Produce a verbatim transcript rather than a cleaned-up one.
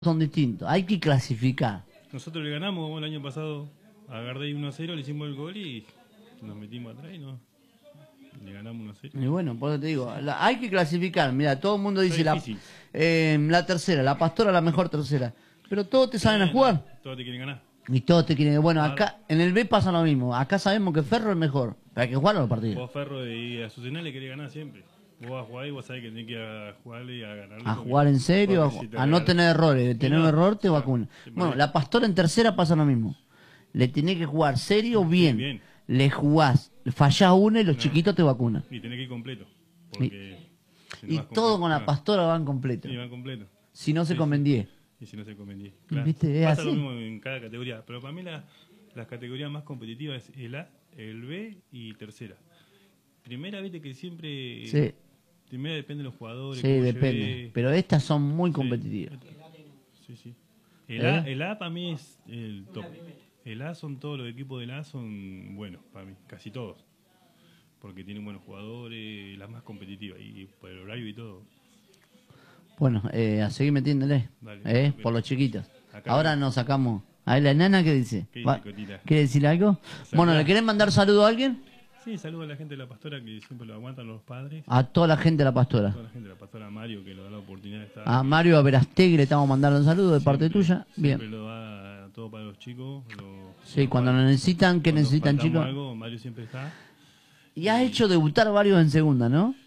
son distintos, hay que clasificar. Nosotros le ganamos bueno, el año pasado a Gardey uno a cero, le hicimos el gol y nos metimos atrás y no, le ganamos uno a cero. Y bueno, por eso te digo, la, hay que clasificar. Mira, todo el mundo dice la, difícil. eh, la tercera, la Pastora la mejor tercera. Pero todos te saben a jugar. Todos te quieren ganar. Y todos te quieren. Bueno, Claro. acá en el B pasa lo mismo. Acá sabemos que Ferro es mejor. Pero hay que jugar a los partidos. Vos Ferro y a Azucena le querés ganar siempre. Vos vas a jugar y vos sabés que tenés que ir a jugarle y a ganarle. A porque- jugar en serio, a, porque si te a no regalan- tener errores. De tener no, un error te claro, vacuna. sí, Bueno, porque- la Pastora en tercera pasa lo mismo. Le tenés que jugar serio bien. bien. Le jugás, fallás una y los No. chiquitos te vacunan. Y tenés que ir completo. Porque si no Y vas todo completo, con la no. Pastora van completo. Sí, van completo. Si no se Sí, comen sí. diez. Y si no se comen diez. Claro. ¿Viste? Es Pasa así. lo mismo en cada categoría. Pero para mí la, las categorías más competitivas es el A, el B y tercera. Primera, viste que siempre... Sí, Primera depende de los jugadores. sí, cómo depende. lleve. Pero estas son muy Sí. competitivas. Sí, sí. El, A, ¿Eh? el A para mí es el top. El A son todos los equipos del A son buenos para mí, casi todos. Porque tienen buenos jugadores, las más competitivas y por el horario y todo. Bueno, eh, a seguir metiéndole, Dale. eh, por los chiquitos. Acá Ahora no. nos sacamos. Ahí la nana, ¿qué dice? ¿Qué dice, Va- Cotita? ¿Quiere decir algo? Bueno, ¿le querés mandar saludo a alguien? Sí, saludo a la gente de la Pastora que siempre lo aguantan los padres. A toda la gente de la A Pastora. toda la gente de la Pastora, a Mario que nos da la oportunidad de estar. A Mario, a Verastegui le estamos mandando un saludo de parte Siempre- tuya. Siempre Bien. lo da todo para los chicos. lo- Sí, cuando lo necesitan, ¿qué cuando necesitan, faltamos chicos? algo, Mario siempre está. Y has hecho debutar varios en segunda, ¿no?